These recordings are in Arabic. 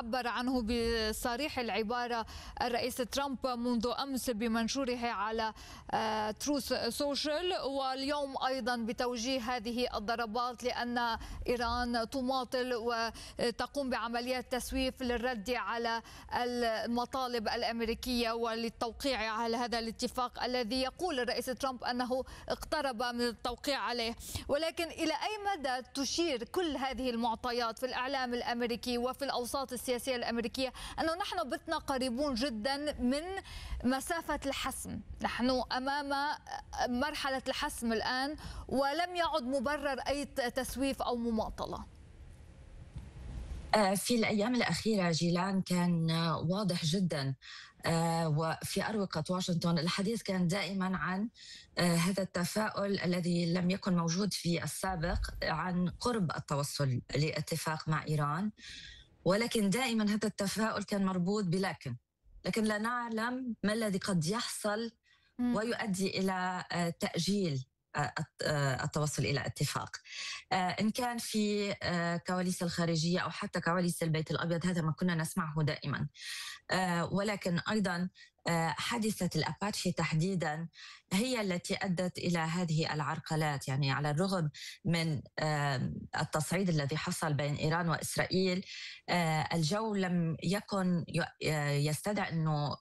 عبر عنه بصريح العبارة الرئيس ترامب منذ أمس بمنشوره على تروث سوشيال، واليوم أيضا بتوجيه هذه الضربات لأن إيران تماطل وتقوم بعمليات تسويف للرد على المطالب الأمريكية وللتوقيع على هذا الاتفاق الذي يقول الرئيس ترامب أنه اقترب من التوقيع عليه. ولكن إلى أي مدى تشير كل هذه المعطيات في الإعلام الأمريكي وفي الأوساط السياسية الأمريكية أنه نحن بتنا قريبون جدا من مسافة الحسم؟ نحن أمام مرحلة الحسم الآن ولم يعد مبرر أي تسويف أو مماطلة. في الأيام الأخيرة جيلان كان واضح جدا، وفي أروقة واشنطن الحديث كان دائما عن هذا التفاؤل الذي لم يكن موجود في السابق عن قرب التوصل لاتفاق مع إيران، ولكن دائما هذا التفاؤل كان مربوط لكن لا نعلم ما الذي قد يحصل ويؤدي إلى تأجيل التوصل إلى اتفاق، إن كان في كواليس الخارجية أو حتى كواليس البيت الأبيض. هذا ما كنا نسمعه دائما، ولكن أيضا حادثة الأباتشي تحديدا هي التي أدت إلى هذه العرقلات. يعني على الرغم من التصعيد الذي حصل بين إيران وإسرائيل، الجو لم يكن يستدعي أنه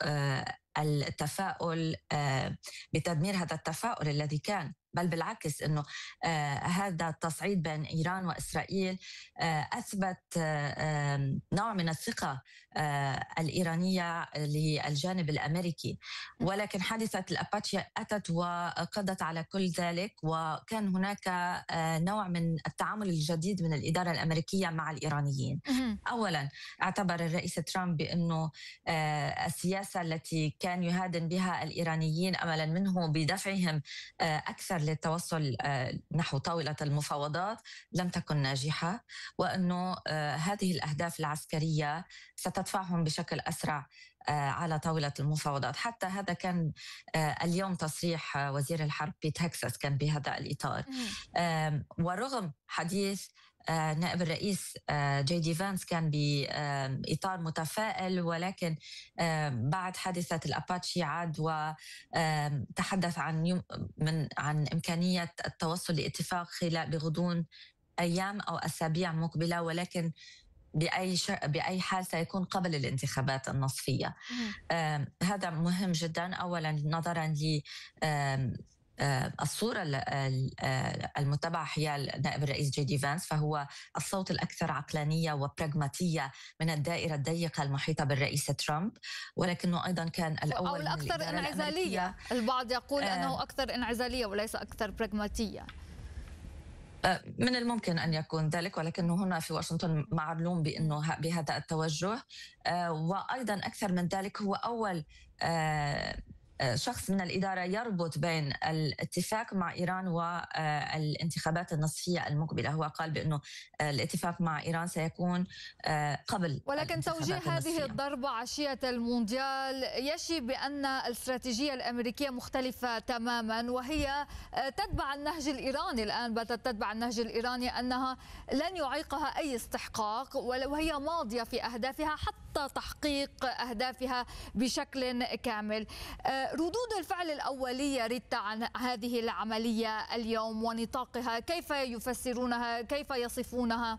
التفاؤل بتدمير هذا التفاؤل الذي كان، بل بالعكس أنه هذا التصعيد بين إيران وإسرائيل أثبت نوع من الثقة الإيرانية للجانب الأمريكي. ولكن حادثة الأباتشي أتت وقضت على كل ذلك، وكان هناك نوع من التعامل الجديد من الإدارة الأمريكية مع الإيرانيين. أولا اعتبر الرئيس ترامب بأنه السياسة التي كان يهادن بها الإيرانيين أملا منه بدفعهم أكثر للتوصل نحو طاولة المفاوضات لم تكن ناجحة، وأنه هذه الأهداف العسكرية ستدفعهم بشكل أسرع على طاولة المفاوضات. حتى هذا كان اليوم تصريح وزير الحرب بيت هكساس كان بهذا الإطار. ورغم حديث نائب الرئيس جي دي فانس كان بإطار متفائل، ولكن بعد حادثة الأباتشي عاد وتحدث عن إمكانية التوصل لاتفاق بغضون أيام أو أسابيع مقبلة، ولكن بأي حال سيكون قبل الانتخابات النصفية. هذا مهم جدا، أولا نظرا ل الصورة المتبعة حيال نائب الرئيس جي دي فانس، فهو الصوت الأكثر عقلانية وبراغماتية من الدائرة الضيقة المحيطة بالرئيس ترامب، ولكنه أيضا كان الأول أو الأكثر انعزالية. البعض يقول أنه أكثر انعزالية وليس أكثر براغماتية. من الممكن أن يكون ذلك، ولكنه هنا في واشنطن معلوم بأنه بهذا التوجه. وأيضا أكثر من ذلك هو أول شخص من الإدارة يربط بين الاتفاق مع إيران والانتخابات النصفية المقبلة. هو قال بأنه الاتفاق مع إيران سيكون قبل، ولكن توجيه هذه الضربة عشية المونديال يشي بأن الاستراتيجية الأمريكية مختلفة تماما، وهي تتبع النهج الإيراني. الآن بدأت تتبع النهج الإيراني أنها لن يعيقها أي استحقاق، وهي ماضية في أهدافها حتى تحقيق أهدافها بشكل كامل. ردود الفعل الأولية ريتا عن هذه العملية اليوم ونطاقها، كيف يفسرونها؟ كيف يصفونها؟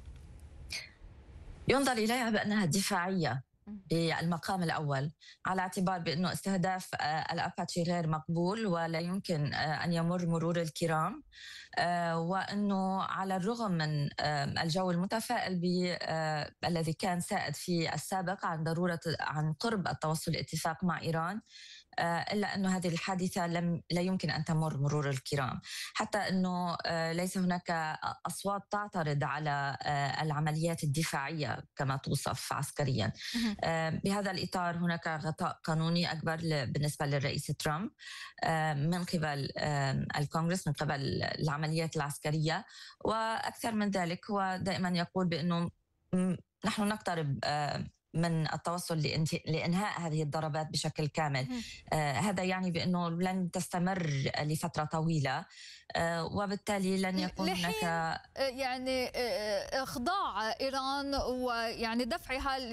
ينظر إليها بأنها دفاعية بالمقام الأول، على اعتبار بأنه استهداف الأباتشي غير مقبول ولا يمكن أن يمر مرور الكرام، وأنه على الرغم من الجو المتفائل الذي كان سائد في السابق عن قرب التوصل لاتفاق مع إيران، إلا أنه هذه الحادثة لا يمكن أن تمر مرور الكرام. حتى أنه ليس هناك أصوات تعترض على العمليات الدفاعية كما توصف عسكريا. بهذا الإطار هناك غطاء قانوني أكبر بالنسبة للرئيس ترامب من قبل الكونغرس، من قبل العمليات العسكرية. وأكثر من ذلك هو دائما يقول بأنه نحن نقترب من التوصل لإنهاء هذه الضربات بشكل كامل. هذا يعني بأنه لن تستمر لفترة طويلة، وبالتالي لن يكون هناك يعني إخضاع إيران ويعني دفعها